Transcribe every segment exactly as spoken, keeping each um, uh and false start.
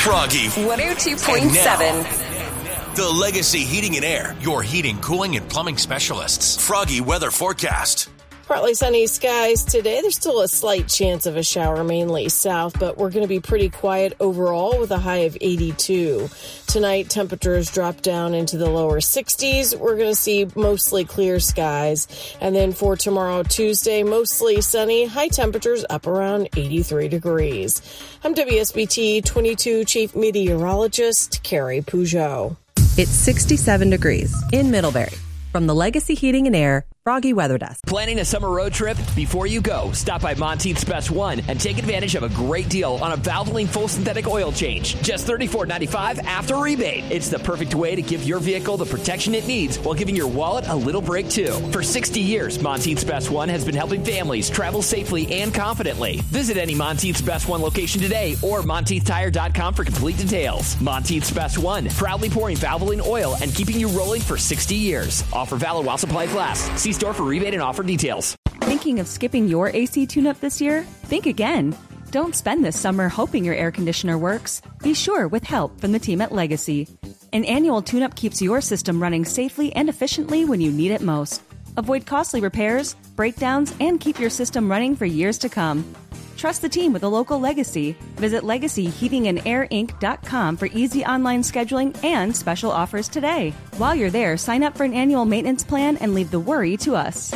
Froggy. one oh two point seven. The Legacy Heating and Air, your heating, cooling, and plumbing specialists. Froggy weather forecast. Partly sunny skies today. There's still a slight chance of a shower, mainly south, but we're going to be pretty quiet overall with a high of eighty-two. Tonight, temperatures drop down into the lower sixties. We're going to see mostly clear skies. And then for tomorrow, Tuesday, mostly sunny, high temperatures up around eighty-three degrees. I'm W S B T twenty-two Chief Meteorologist Carrie Peugeot. It's sixty-seven degrees in Middlebury. From the Legacy Heating and Air Froggy Weather Desk. Planning a summer road trip? Before you go, stop by Monteith's Best One and take advantage of a great deal on a Valvoline full synthetic oil change. Just thirty-four ninety-five after rebate. It's the perfect way to give your vehicle the protection it needs while giving your wallet a little break too. For sixty years, Monteith's Best One has been helping families travel safely and confidently. Visit any Monteith's Best One location today or Monteith Tire dot com for complete details. Monteith's Best One, proudly pouring Valvoline oil and keeping you rolling for sixty years. Offer valid while supplies last. See store for rebate and offer details. Thinking of skipping your A C tune-up this year? Think again. Don't spend this summer hoping your air conditioner works. Be sure with help from the team at Legacy. An annual tune-up keeps your system running safely and efficiently when you need it most. Avoid costly repairs, breakdowns, and keep your system running for years to come. Trust the team with a local Legacy. Visit legacy heating and air inc dot com for easy online scheduling and special offers today. While you're there, sign up for an annual maintenance plan and leave the worry to us.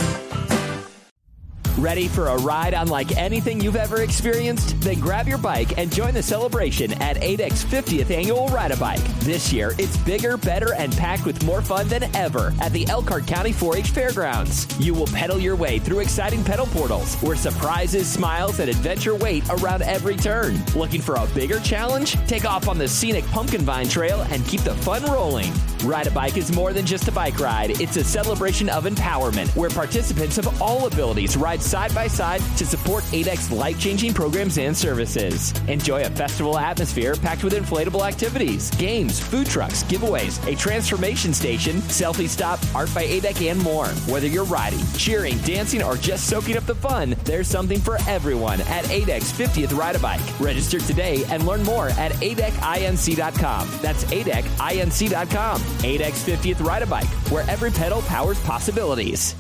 Ready for a ride unlike anything you've ever experienced? Then grab your bike and join the celebration at A D E C's fiftieth Annual Ride-A-Bike. This year, it's bigger, better, and packed with more fun than ever at the Elkhart County four H Fairgrounds. You will pedal your way through exciting pedal portals where surprises, smiles, and adventure wait around every turn. Looking for a bigger challenge? Take off on the scenic Pumpkin Vine Trail and keep the fun rolling. Ride-A-Bike is more than just a bike ride. It's a celebration of empowerment where participants of all abilities ride side by side to support A D E C's life-changing programs and services. Enjoy a festival atmosphere packed with inflatable activities, games, food trucks, giveaways, a transformation station, selfie stop, art by A D E C, and more. Whether you're riding, cheering, dancing, or just soaking up the fun, there's something for everyone at A D E C's fiftieth Ride-A-Bike. Register today and learn more at A D E C inc dot com. That's A D E C inc dot com. A D E C's fiftieth Ride-A-Bike, where every pedal powers possibilities.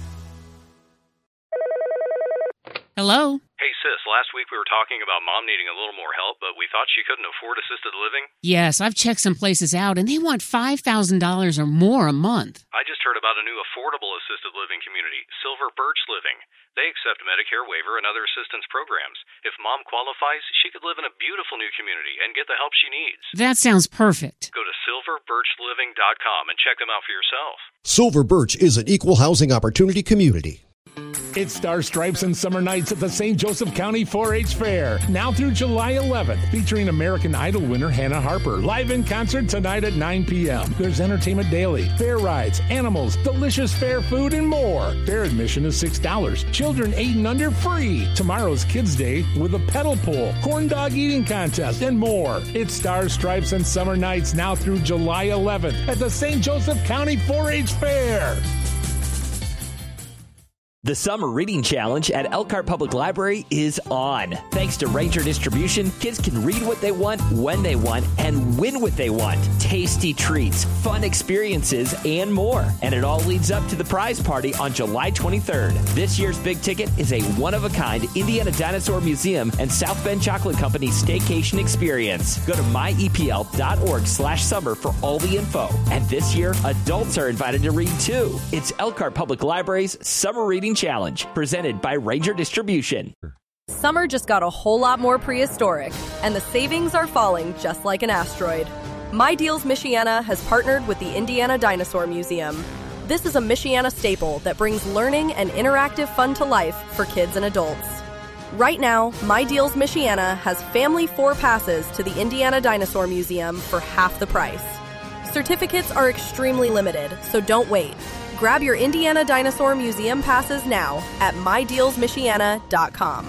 Hello? Hey, sis, last week we were talking about Mom needing a little more help, but we thought she couldn't afford assisted living. Yes, I've checked some places out, and they want five thousand dollars or more a month. I just heard about a new affordable assisted living community, Silver Birch Living. They accept Medicare waiver and other assistance programs. If Mom qualifies, she could live in a beautiful new community and get the help she needs. That sounds perfect. Go to silver birch living dot com and check them out for yourself. Silver Birch is an equal housing opportunity community. It's Star Stripes and Summer Nights at the Saint Joseph County four H Fair, now through July eleventh, featuring American Idol winner Hannah Harper, live in concert tonight at nine p.m. There's entertainment daily, fair rides, animals, delicious fair food, and more. Fair admission is six dollars. Children eight and under free. Tomorrow's Kids Day with a pedal pull, corn dog eating contest, and more. It's Star Stripes and Summer Nights now through July eleventh at the Saint Joseph County four H Fair. The Summer Reading Challenge at Elkhart Public Library is on. Thanks to Ranger Distribution, kids can read what they want, when they want, and win what they want. Tasty treats, fun experiences, and more. And it all leads up to the prize party on July twenty-third. This year's big ticket is a one-of-a-kind Indiana Dinosaur Museum and South Bend Chocolate Company staycation experience. Go to my e p l dot org slash summer for all the info. And this year, adults are invited to read too. It's Elkhart Public Library's Summer Reading Challenge, presented by Ranger Distribution. Summer just got a whole lot more prehistoric, and the savings are falling just like an asteroid. My Deals Michiana has partnered with the Indiana Dinosaur Museum. This is a Michiana staple that brings learning and interactive fun to life for kids and adults. Right now, My Deals Michiana has family four passes to the Indiana Dinosaur Museum for half the price. Certificates are extremely limited, so don't wait. Grab your Indiana Dinosaur Museum passes now at my deals michiana dot com.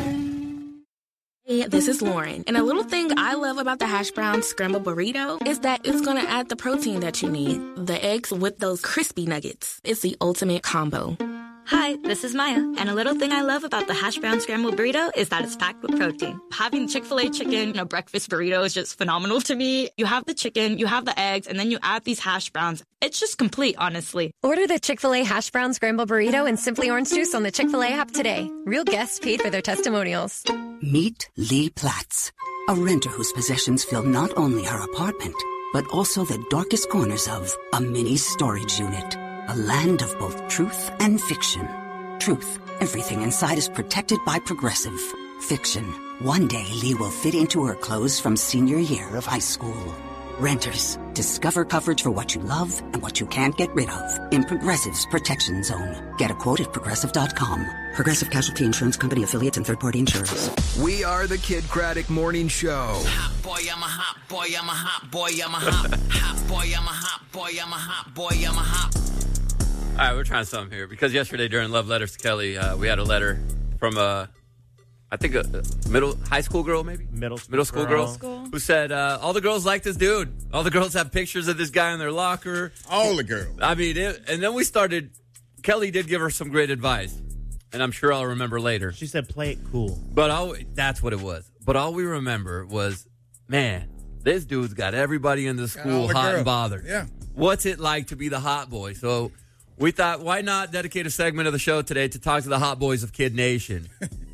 Hey, this is Lauren, and a little thing I love about the hash brown scramble burrito is that it's going to add the protein that you need. The eggs with those crispy nuggets. It's the ultimate combo. Hi, this is Maya, and a little thing I love about the hash brown scrambled burrito is that it's packed with protein. Having Chick-fil-A chicken in a breakfast burrito is just phenomenal to me. You have the chicken, you have the eggs, and then you add these hash browns. It's just complete, honestly. Order the Chick-fil-A hash brown scrambled burrito and Simply Orange Juice on the Chick-fil-A app today. Real guests paid for their testimonials. Meet Lee Platts, a renter whose possessions fill not only her apartment, but also the darkest corners of a mini storage unit. A land of both truth and fiction. Truth, everything inside is protected by Progressive. Fiction, one day Lee will fit into her clothes from senior year of high school. Renters, discover coverage for what you love and what you can't get rid of in Progressive's Protection Zone. Get a quote at Progressive dot com. Progressive Casualty Insurance Company affiliates and third-party insurers. We are the Kid Craddock Morning Show. Hot boy, I'm a hot boy, I'm a hot boy, I'm a hot, hot boy, I'm a hot boy, I'm a hot boy, I'm a hot. All right, we're trying something here because yesterday during Love Letters to Kelly, uh, we had a letter from a, I think a middle high school girl, maybe middle school middle school girl, girl who said uh, all the girls like this dude. All the girls have pictures of this guy in their locker. All the girls. I mean, it, and then we started. Kelly did give her some great advice, and I'm sure I'll remember later. She said, "Play it cool." But all, that's what it was. But all we remember was, man, this dude's got everybody in the school the hot girls. and bothered. Yeah. What's it like to be the hot boy? So we thought, why not dedicate a segment of the show today to talk to the hot boys of Kid Nation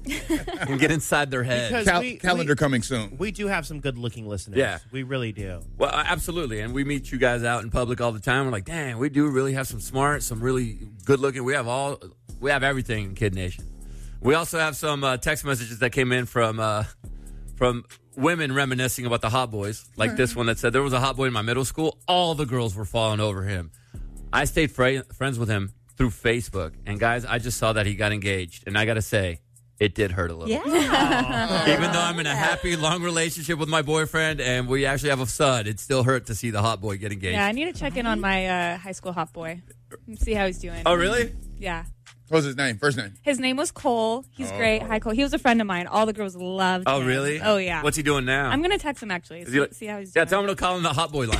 and get inside their head. Cal- we- calendar we- coming soon. We do have some good-looking listeners. Yeah. We really do. Well, uh, absolutely. And we meet you guys out in public all the time. We're like, dang, we do really have some smart, some really good-looking. We have all, we have everything in Kid Nation. We also have some uh, text messages that came in from uh, from women reminiscing about the hot boys, like this one that said there was a hot boy in my middle school. All the girls were falling over him. I stayed fr- friends with him through Facebook. And, guys, I just saw that he got engaged. And I got to say, it did hurt a little. Yeah. Even though I'm in a happy, long relationship with my boyfriend and we actually have a son, it still hurt to see the hot boy get engaged. Yeah, I need to check in on my uh, high school hot boy and see how he's doing. Oh, really? Yeah. What's his name? First name? His name was Cole. He's Oh. great. Hi, Cole. He was a friend of mine. All the girls loved Oh, him. really? Oh, yeah. What's he doing now? I'm going to text him, actually. Is See, he like- see how he's Yeah, doing. tell him to call him the hot boy line.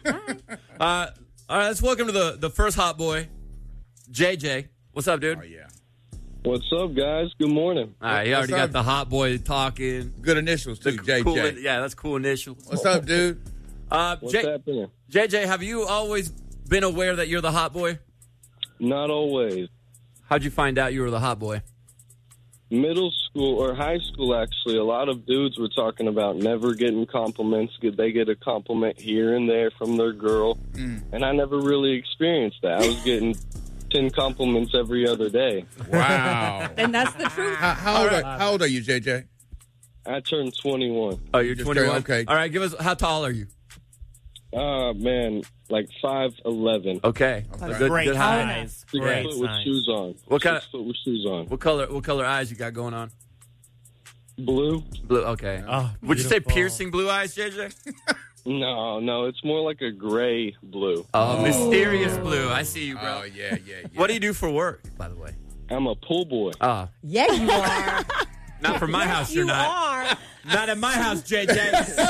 uh, all right, let's welcome to the, the first hot boy, J J. What's up, dude? Oh, yeah. What's up, guys? Good morning. All right, he already got the hot boy talking. Good initials, too, J J. Cool, yeah, that's cool initials. What's up, dude? Uh, What's J- happening? J J, have you always been aware that you're the hot boy? Not always. How'd you find out you were the hot boy? Middle school or high school, actually, a lot of dudes were talking about never getting compliments. They get a compliment here and there from their girl, Mm. and I never really experienced that. I was getting ten compliments every other day. Wow. Then that's the truth. How, how, old, are, how old are you, J J? I turned twenty-one. Oh, you're Just twenty-one? turned- okay. All right, give us, how tall are you? Uh, man, like five eleven. Okay. That's Good, great good height. size. Six Great foot with size. shoes on. What kind Six of- foot with shoes on. What color, what color eyes you got going on? Blue? Blue, okay. Oh, Would you say beautiful. piercing blue eyes, J J? No, no, it's more like a gray blue. Oh, mysterious blue. I see you, bro. Oh, yeah, yeah, yeah. What do you do for work, by the way? I'm a pool boy. Ah, Yeah, you are. not for my house, you're you not. are. Not at my house, J J.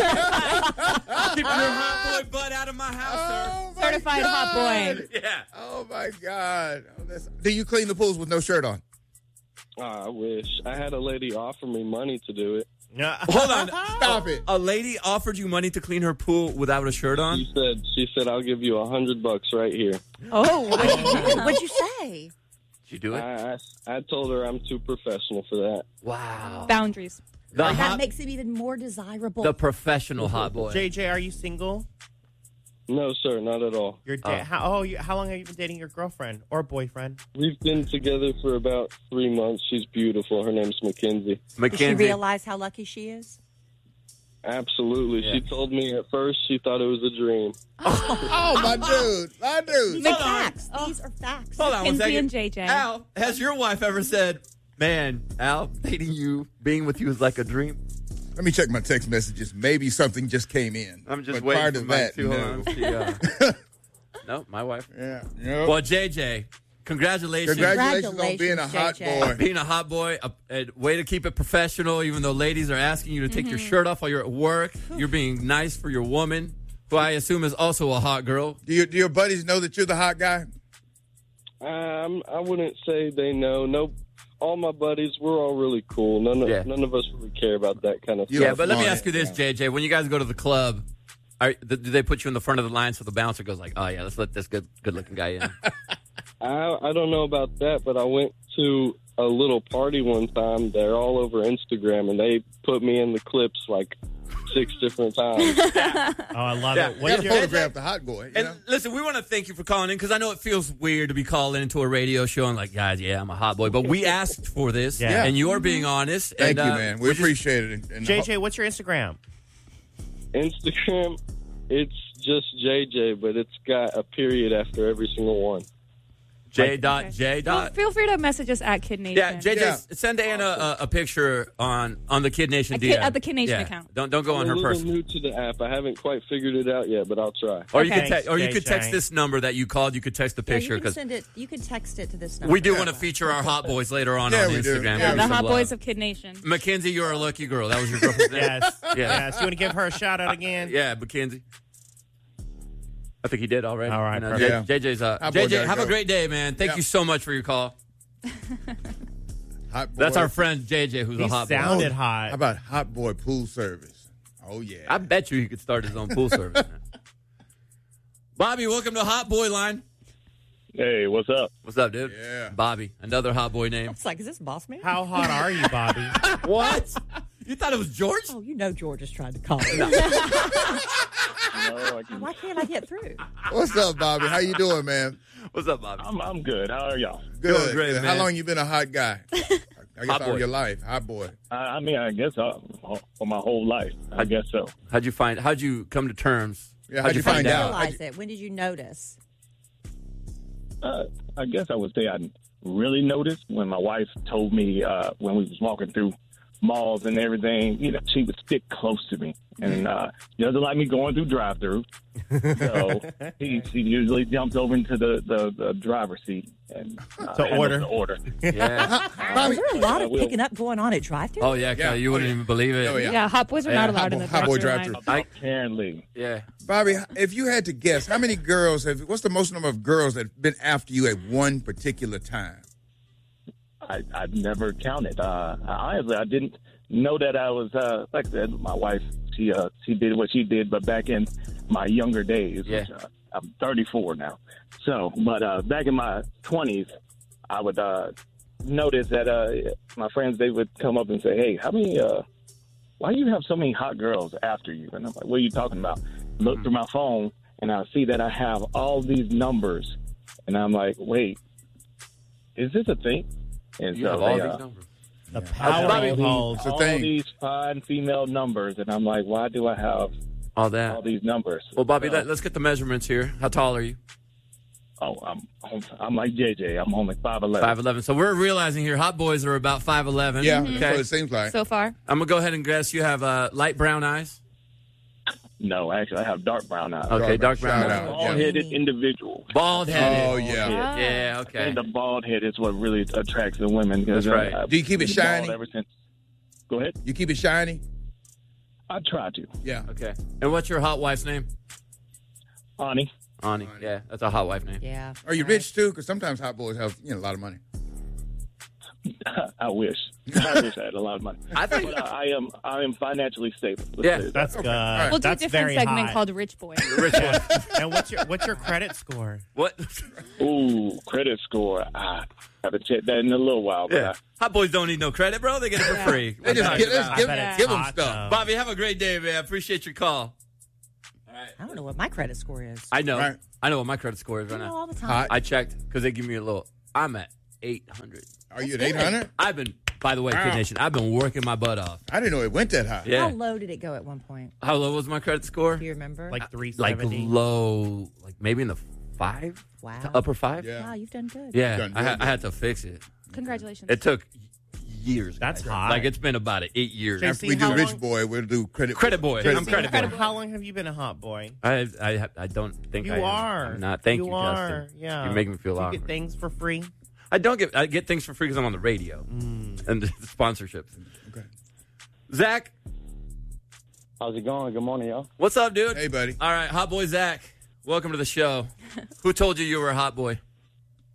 Keep your hot boy butt out of my house, Oh, my Certified hot God. boy. sir. Yeah. Oh, my God. Oh, that's... Do you clean the pools with no shirt on? Ah, I wish. I had a lady offer me money to do it. Yeah. Hold on. Stop it. A lady offered you money to clean her pool without a shirt on? She said, "She said I'll give you a hundred bucks right here." Oh, what'd you, do? What'd you say? Did you do it? I, I I told her I'm too professional for that. Wow. Boundaries. The, That hot, makes it even more desirable. the professional hot boy. J J, are you single? No, sir, not at all. You're da- Oh. how, oh, you, how long have you been dating your girlfriend or boyfriend? We've been together for about three months. She's beautiful. Her name's Mackenzie. Does she Mackenzie. realize how lucky she is? Absolutely. Yeah. She told me at first she thought it was a dream. Oh, my dude. My dude. These are Hold on. facts. These are facts. Hold on one Kinsey second. and J J. Al, has your wife ever said, man, Al, dating you, being with you is like a dream? Let me check my text messages. Maybe something just came in. I'm just but waiting prior for to Mike that, to, no. hold on, she, uh, no, my wife. Yeah. Yep. Well, J J, congratulations. Congratulations on being a Congratulations, hot J J. boy. Being a hot boy, a, a way to keep it professional, even though ladies are asking you to take your shirt off while you're at work. You're being nice for your woman, who I assume is also a hot girl. Do, you, do your buddies know that you're the hot guy? Um, I wouldn't say they know. No, all my buddies, we're all really cool. None of Yeah. none of us really care about that kind of stuff. Yeah, but let me ask you this, J J. When you guys go to the club, are, do they put you in the front of the line so the bouncer goes like, oh, yeah, let's let this good, good-looking guy in? I I don't know about that, but I went to a little party one time. They're all over Instagram, and they put me in the clips like six different times. Oh, I love Yeah. it. You What's gotta your, Photograph the hot boy. You And know? listen, we want to thank you for calling in because I know it feels weird to be calling into a radio show and like, guys, yeah, I'm a hot boy. But we asked for this, Yeah. and you're being honest. Thank and, you, uh, man. We we're just- appreciate it. And, and J J, what's your Instagram? Instagram, it's just J J, but it's got a period after every single one. J dot J Well, dot. feel free to message us at Kid Nation. Yeah, J J, Yeah. send Anna a, a picture on, on the Kid Nation At D M. Kid- at the Kid Nation Yeah. account. Don't don't go on I'm her a little personal. new to the app. I haven't quite figured it out yet, but I'll try. Or you Okay. could te- or you Thanks, could J J. text this number that you called. You could text the Yeah, picture you can because send it. You can text it to this number. we do want to feature our hot boys later on Yeah, on we do. Instagram. Yeah, Yeah, Give the us hot some boys love. of Kid Nation. Mackenzie, you're a lucky girl. That was your girlfriend's name. Yes. Yeah. Yes. You want to give her a shout out again? Yeah, Mackenzie. I think he did already. All right, You know, perfect. J- Yeah. JJ's uh, Hot boy J J, gotta have a go. great day, man. Thank Yeah. you so much for your call. hot boy. That's our friend J J, who's He a hot boy. sounded hot. How about hot boy pool service? Oh, yeah. I bet you he could start his own pool service. man. Bobby, welcome to Hot Boy Line. Hey, what's up? What's up, dude? Yeah. Bobby, another hot boy name. It's like, is this boss man? How hot are you, Bobby? What? You thought it was George? Oh, you know George is trying to call. No, I can, Why can't I get through? What's up, Bobby? How you doing, man? What's up, Bobby? I'm I'm good. How are y'all? Good. great, good. man. How long you been a hot guy? I guess Hot all boy. your life. Hot boy. I, I mean, I guess uh, for my whole life. I guess so. How'd you find? How'd you come to terms? Yeah, how'd you find out? Realize it. When did you notice? Uh, I guess I would say I really noticed when my wife told me uh, when we was walking through malls and everything. You know, she would stick close to me, and uh, she doesn't like me going through drive-through. So she, she usually jumps over into the, the, the driver's seat and uh, To handles order. the order. Yeah. Is there a lot of Uh, we'll- picking up going on at drive-thru? Oh yeah, Yeah. Kelly, you wouldn't Oh, yeah. even believe it. Oh, Yeah. yeah. hot boys are Yeah, not allowed hot in the boy- hot boy drive-thru drive-thru. line. Apparently, Yeah. Bobby, if you had to guess, how many girls have, what's the most number of girls that have been after you at one particular time? I, I've never counted. Uh, honestly, I didn't know that I was, uh, like I said, my wife, she uh, she did what she did, but back in my younger days, Yeah. which, uh, I'm thirty-four now. So, but uh, back in my twenties, I would uh, notice that uh, my friends, they would come up and say, hey, how many, uh, why do you have so many hot girls after you? And I'm like, what are you talking about? Look through my phone, and I see that I have all these numbers. And I'm like, wait, is this a thing? And You so have all they, these uh, numbers. The I power have all of these, calls. a all thing. these fine female numbers, and I'm like, why do I have All that. all these numbers? Well, Bobby, So- let, let's get the measurements here. How tall are you? Oh, I'm I'm like J J. I'm only five eleven. Five eleven. So we're realizing here, hot boys are about five eleven. Yeah, Okay. that's what it seems like. So far. I'm gonna go ahead and guess you have uh, light brown eyes. No, actually, I have dark brown eyes. Okay, dark brown Shout eyes. out. Bald-headed individual. Bald headed. Oh, yeah. Ah. Yeah. Okay. And the bald head is what really attracts the women. 'cause, That's right. uh, Do you keep it I've been bald shiny? Ever since. Go ahead. You keep it shiny? I try to. Yeah. Okay. And what's your hot wife's name? Ani. Ani. Yeah, that's a hot wife name. Yeah. Are you rich too? Because sometimes hot boys have you know a lot of money. I wish. I wish I had a lot of money. I think. But I, I am. I am financially stable. Let's Yeah. say that. That's good. right. We'll do a That's different very segment hot. called Rich Boy. Rich one. And what's your what's your credit score? What? Ooh, credit score. Ah, haven't checked that in a little while. But Yeah. Hot boys don't need no credit, bro. They get it for free. They just What give, are you let's talking give, about? bet it's give them hot, stuff. though. Bobby, have a great day, man. Appreciate your call. I don't know what my credit score is. I know. Right. I know what my credit score is I right know now. all the time. Hot. I checked because they give me a little. I'm at eight hundred. Are you at That's eight good. hundred? I've been, by the way, Wow. Kid Nation, I've been working my butt off. I didn't know it went that high. Yeah. How low did it go at one point? How low was my credit score? Do you remember? Like three Like seventy. low, like maybe in the five, wow. to upper five. Yeah. Wow, you've done good. Yeah, Done I, ha- good. I had to fix it. Congratulations. It took years. That's guys. hot. Like it's been about eight years. J C, After we do how rich long- boy, we'll do credit Credit boy. Credit I'm boy. credit boy. How long have you been a hot boy? I, I, I don't think You I am. are. I'm not. Thank you, you are. Justin. Yeah. You make me feel Do you awkward. get things for free? I don't get. I get things for free because I'm on the radio Mm. and the sponsorships. Okay. Zach, How's it going? Good morning, y'all. what's up, dude? Hey, buddy. All right, hot boy Zach. Welcome to the show. Who told you you were a hot boy?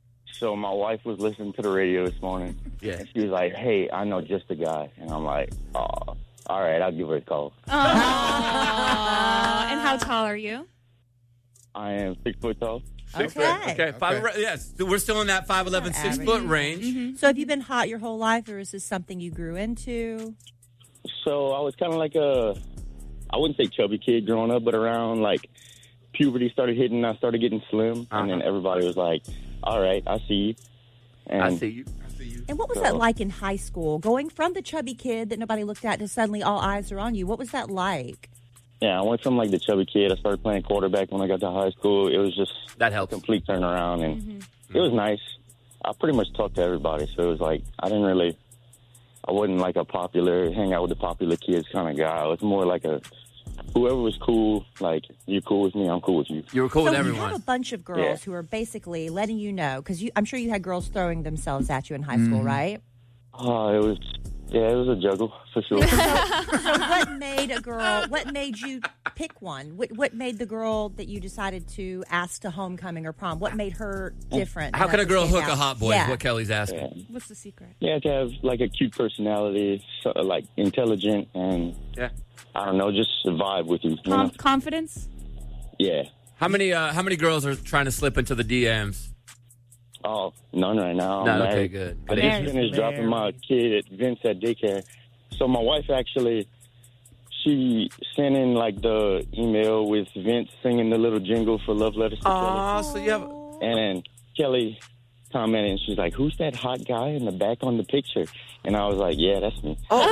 So my wife was listening to the radio this morning. Yeah. And she was like, hey, I know just a guy. And I'm like, oh, all right, I'll give her a call. Aw. And how tall are you? I am six foot tall. Six Okay. foot. Okay. Five, yes. So we're still in that five eleven, six foot range. Mm-hmm. So have you been hot your whole life, or is this something you grew into? So I was kind of like a, I wouldn't say chubby kid growing up, but around like puberty started hitting, I started getting slim. Uh-huh. And then everybody was like, all right, I see you. And I see you. And what was So- that like in high school? Going from the chubby kid that nobody looked at to suddenly all eyes are on you. What was that like? Yeah, I went from like the chubby kid. I started playing quarterback when I got to high school. It was just that helped. A complete turnaround, and Mm-hmm. it was nice. I pretty much talked to everybody, so it was like I didn't really, I wasn't like a popular, hang out with the popular kids kind of guy. I was more like a, whoever was cool, like, you're cool with me, I'm cool with you. You were cool so with you everyone. have a bunch of girls Yeah. who are basically letting you know, because I'm sure you had girls throwing themselves at you in high school, Mhm. right? Oh, it was, yeah, it was a juggle for sure. So what made a girl, what made you pick one? What, what made the girl that you decided to ask to homecoming or prom? What made her different? How can a girl hook a hot boy? Yeah. Is what Kelly's asking. What's the secret? Yeah, to have like a cute personality, so, like intelligent, and yeah, I don't know, just vibe with you. you Com- know? confidence? Yeah. How many uh, how many girls are trying to slip into the D Ms? Oh, none right now. I'm None, okay, married. good. I Good just answer. finished dropping my kid at Vince at daycare. So my wife actually, she sent in like the email with Vince singing the little jingle for Love Letters to Kelly. So you have... And then Kelly commented, and she's like, who's that hot guy in the back on the picture? And I was like, yeah, that's me. Oh.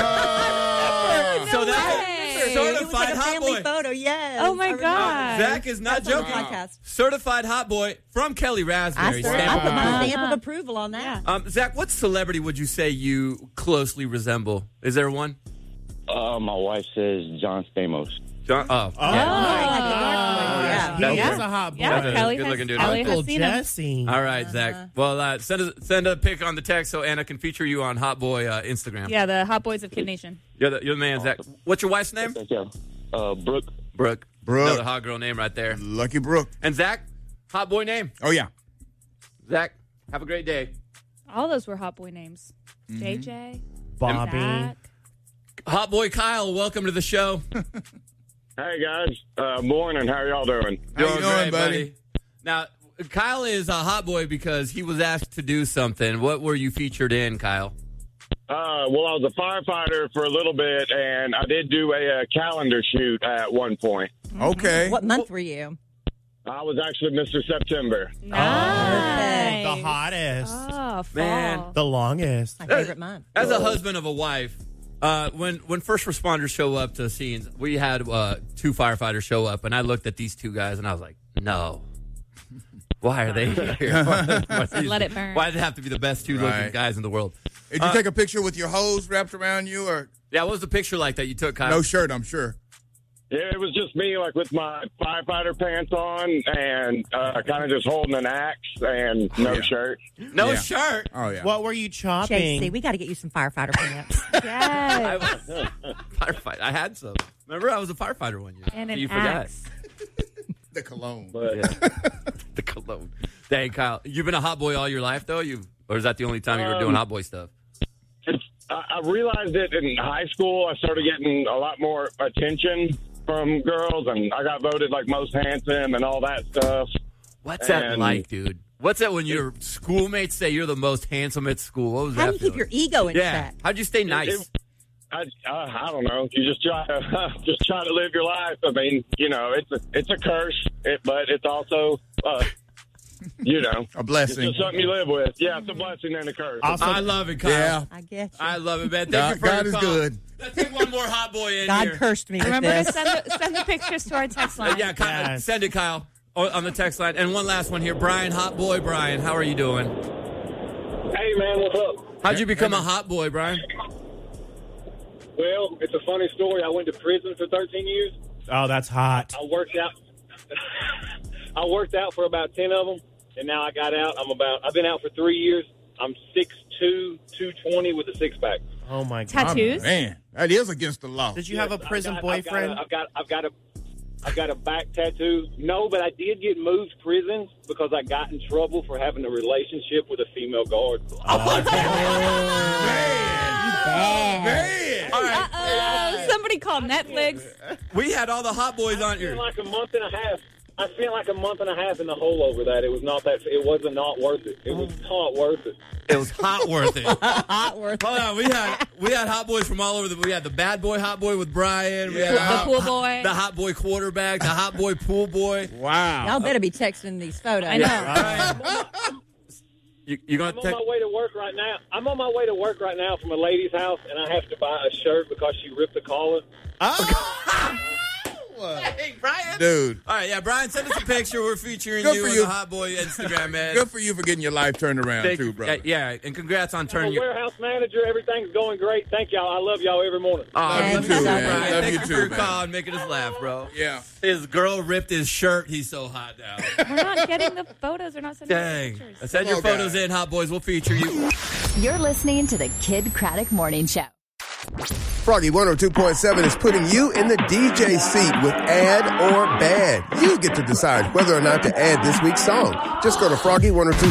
So that's a It was certified like a hot family boy. photo, yes. Oh, my I remember. God. Zach is not That's on the joking. podcast. Certified hot boy from Kelly I, Raspberry. started, Stamp I of put my approval. stamp of approval on that. Um, Zach, what celebrity would you say you closely resemble? Is there one? Uh, my wife says John Stamos. John. Oh, Oh, yeah. like the dark boy, yeah. He That's is a- a hot boy. Yeah, That's a Kelly good has, looking dude. Kelly Uncle has seen him. Jesse. All right, Zach. Well, uh, send a send a pic on the text so Anna can feature you on Hot Boy uh, Instagram. Yeah, the Hot Boys of Kid Nation. You're the, you're the man, Zach. What's your wife's name? Yeah. Uh, Brooke. Brooke. Brooke. Another hot girl name right there. Lucky Brooke. And Zach, hot boy name. Oh, yeah. Zach, have a great day. All those were Hot Boy names. Mm-hmm. J J. Bobby. Zach. Hot boy Kyle, welcome to the show. Hey, guys. Uh, morning. How y'all doing? How you Doing doing, great, buddy? Now, Kyle is a hot boy because he was asked to do something. What were you featured in, Kyle? Uh, well, I was a firefighter for a little bit, and I did do a, uh calendar shoot at one point. Okay. What month were you? I was actually Mister September. Nice. The hottest. Oh, fall. Man. The longest. My favorite month. As a husband of a wife, uh, when when first responders show up to scenes, we had uh, two firefighters show up, and I looked at these two guys, and I was like, no. Why are they here? Let it burn. Why did it have to be the best two looking Right. guys in the world? Did you Uh, take a picture with your hose wrapped around you, or Yeah, what was the picture like that you took, Kyle? no shirt? I'm sure. Yeah, it was just me, like with my firefighter pants on, and uh, kind of just holding an axe and no Yeah. shirt. No Yeah. shirt. Oh yeah. What were you chopping? J C, we got to get you some firefighter pants. I Yes. was firefighter. I had some. Remember, I was a firefighter one year. And an you forgot. axe. The cologne. But Yeah. The cologne. Dang, Kyle, you've been a hot boy all your life, though. You, or is that the only time you were doing Um, hot boy stuff? it's, I, I realized it in high school. I started getting a lot more attention from girls, and I got voted like most handsome and all that stuff. What's that and- like, dude? What's that when your schoolmates say you're the most handsome at school? What was How that? do you keep feeling? your ego in yeah. check? How'd you stay nice? It- I, uh, I don't know. You just try to just try to live your life. I mean, you know, it's a, it's a curse, it, but it's also, uh, you know, A it's blessing. just something you live with. Yeah, it's a blessing and a curse. Also, I love it, Kyle. Yeah. I get you. I love it, man. Thank God, you for God your is call. good. Let's take one more hot boy in God here. cursed me with Remember to this. send the, send the pictures to our text Uh, line. yeah, Kyle, Yes. send it, Kyle, o- on the text line. And one last one here. Brian, hot boy Brian, how are you doing? Hey, man, what's up? How'd you become a hot boy, Brian? Well, it's a funny story. I went to prison for thirteen years. oh, that's hot. I worked out. I worked out for about ten of them, and now I got out. I'm about. I've been out for three years. I'm six two, two twenty with a six pack. Oh my god. Tattoos? Oh, man, that is against the law. Did you have a Yes, prison I've got, boyfriend? I've got. I've got a. I got a back tattoo. No, but I did get moved to prison because I got in trouble for having a relationship with a female guard. Oh, Man. All right. Uh-oh. Somebody called Netflix. We had all the hot boys on I here. spent like a month and a half. I spent like a month and a half in the hole over that. It was not that. It wasn't not worth it. It was not worth it. It was hot worth it. Hot worth. Hold on, we had we had hot boys from all over the. We had the bad boy hot boy with Brian. We had The hot, pool boy. the hot boy quarterback, the hot boy pool boy. Wow. Y'all better be texting these photos. I know. All right. You, you gonna I'm on take? my way to work right now. I'm on my way to work right now from a lady's house, and I have to buy a shirt because she ripped the collar. Hey, Brian. Dude. All right, yeah, Brian, send us a picture. We're featuring Good you for on you. the Hot Boy Instagram, man. Good for you for getting your life turned around, Thank- too, brother. Yeah, yeah, and congrats on I'm turning a your. warehouse manager. Everything's going great. Thank y'all. I love y'all every morning. Oh, Love love you you, too, Brian. man. Love Thank you you too, for your man. call and making us laugh, bro. Yeah. His girl ripped his shirt. He's so hot now. We're not getting the photos. We're not sending Dang. pictures. Send your Come on, photos guys. in, Hot Boys. We'll feature you. You're listening to the Kid Craddock Morning Show. Froggy one oh two point seven is putting you in the D J seat with Add or Bad. You get to decide whether or not to add this week's song. Just go to froggy one oh two